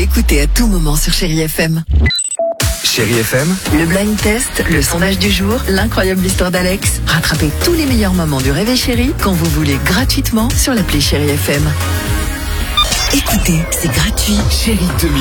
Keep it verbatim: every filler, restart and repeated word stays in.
écouter à tout moment sur Chérie F M. Chérie F M, Le blind test, le sondage du jour, l'incroyable histoire d'Alex. Rattrapez tous les meilleurs moments du Réveil Chérie quand vous voulez gratuitement sur l'appli Chérie F M. Écoutez, c'est gratuit. Chérie deux mille.